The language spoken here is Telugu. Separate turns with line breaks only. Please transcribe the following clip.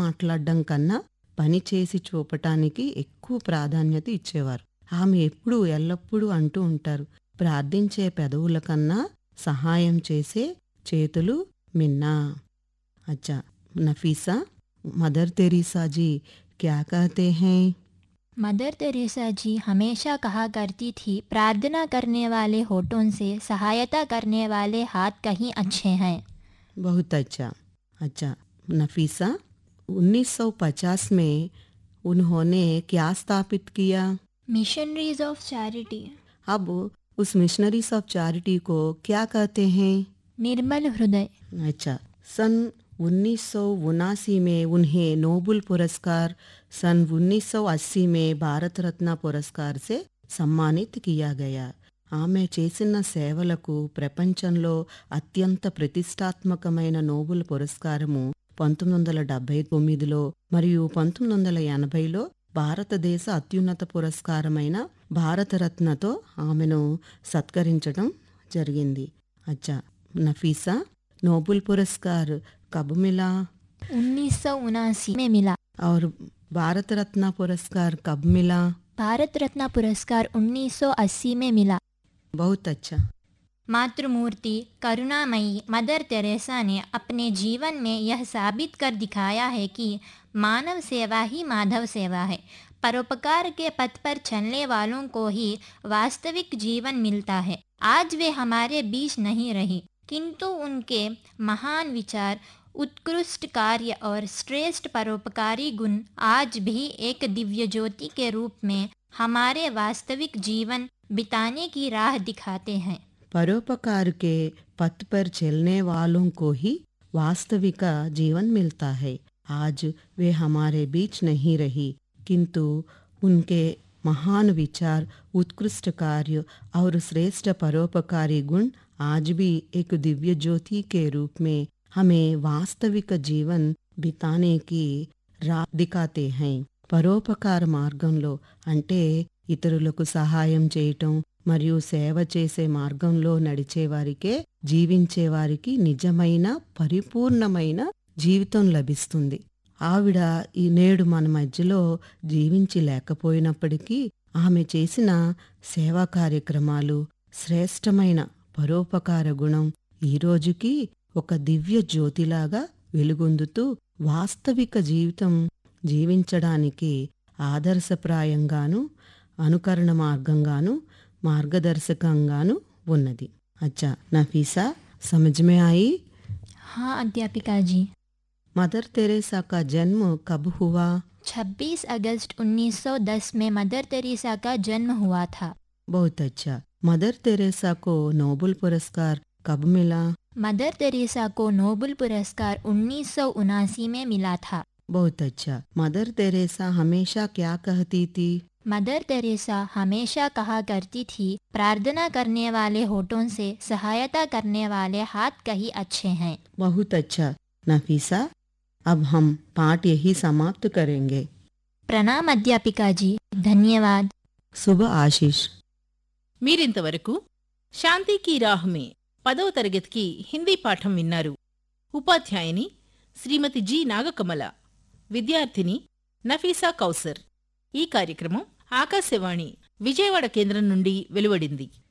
మాట్లాడడం కన్నా పని చేసి చూపటానికి ఎక్కువ ప్రాధాన్యత ఇచ్చేవారు. ఆమె ఎల్లప్పుడూ అంటూ ఉంటారు, ప్రార్థించే పెదవుల కన్నా సహాయం చేసే చేతులు మిన్నా. अच्छा, नफीसा, मदर तेरेसा जी क्या कहते हैं?
मदर तेरेसा जी हमेशा कहा करती थी, प्रार्थना करने वाले होठों से सहायता करने वाले हाथ कहीं अच्छे हैं।
बहुत अच्छा। अच्छा नफीसा, 1950 में उन्होंने क्या स्थापित किया?
Missionaries of charity.
अब उस मिशनरीज ऑफ चैरिटी को क्या कहते हैं?
निर्मल हृदय।
अच्छा, सन 1979 में उन्हें नोबेल पुरस्कार, सन 1980 में भारत रत्न पुरस्कार से सम्मानित किया गया. ఆమె చేసిన సేవలకు ప్రపంచంలో అత్యంత ప్రతిష్టాత్మకమైన నోబెల్ పురస్కారము 1979లో మరియు 1980లో భారతదేశ అత్యున్నత పురస్కారమైన భారతరత్నతో ఆమెను సత్కరించడం జరిగింది. అచ్చా నఫీసా, नोबेल पुरस्कार कब मिला?
1979 में मिला।
और भारत रत्न पुरस्कार कब मिला?
भारत रत्न पुरस्कार 1980 में मिला।
बहुत अच्छा।
मातृमूर्ति करुणामयी मदर तेरेसा ने अपने जीवन में यह साबित कर दिखाया है कि मानव सेवा ही माधव सेवा है। परोपकार के पथ पर चलने वालों को ही वास्तविक जीवन मिलता है। आज वे हमारे बीच नहीं रही, किंतु उनके महान विचार, उत्कृष्ट कार्य और श्रेष्ठ परोपकारी गुण आज भी एक दिव्य ज्योति के रूप में हमारे वास्तविक जीवन बिताने की राह दिखाते हैं।
परोपकार के पथ पर चलने वालों को ही वास्तविक जीवन मिलता है। आज वे हमारे बीच नहीं रही, किंतु उनके महान विचार, उत्कृष्ट कार्य और श्रेष्ठ परोपकारी गुण आज भी एक दिव्य ज्योति के रूप में हमें वास्तविक जीवन बिताने की राह दिखाते हैं. పరోపకార మార్గంలో అంటే ఇతరులకు సహాయం చేయటం మరియు సేవ చేసే మార్గంలో నడిచేవారికే, జీవించేవారికి నిజమైన పరిపూర్ణమైన జీవితం లభిస్తుంది. ఆవిడ ఈ నేడు మన మధ్యలో జీవించి లేకపోయినప్పటికీ ఆమె చేసిన సేవా కార్యక్రమాలు, శ్రేష్టమైన పరోపకార గుణం ఈ రోజుకి ఒక దివ్య జ్యోతిలాగా వెలుగొందుతూ వాస్తవిక జీవితం జీవించడానికి ఆదర్శప్రాయంగాను, అనుకరణ మార్గంగాను, మార్గదర్శకంగాను ఉన్నది. అచ్చా నఫీసా, समझ में आई?
हाँ अध्यापिका जी।
मदर तेरेसा का जन्म कब हुआ?
26 अगस्त 1910 में मदर तेरेसा का जन्म हुआ था।
बहुत अच्छा। मदर तेरेसा को नोबेल पुरस्कार कब मिला?
मदर तेरेसा को नोबेल पुरस्कार 1979 में मिला था।
बहुत अच्छा। मदर तेरेसा हमेशा क्या कहती थी?
मदर तेरेसा हमेशा कहा करती थी, प्रार्थना करने वाले होठों से सहायता करने वाले हाथ कहीं अच्छे हैं।
बहुत अच्छा नफीसा, अब हम पाठ यही समाप्त करेंगे.
प्रणाम अध्यापिका जी, धन्यवाद।
शुभ आशीष.
మీరింతవరకు శాంతి కీ రాహ్ మే 10వ తరగతికి హిందీ పాఠం విన్నారు. ఉపాధ్యాయుని శ్రీమతి జి నాగకమల, విద్యార్థిని నఫీసా కౌసర్. ఈ కార్యక్రమం ఆకాశవాణి విజయవాడ కేంద్రం నుండి వెలువడింది.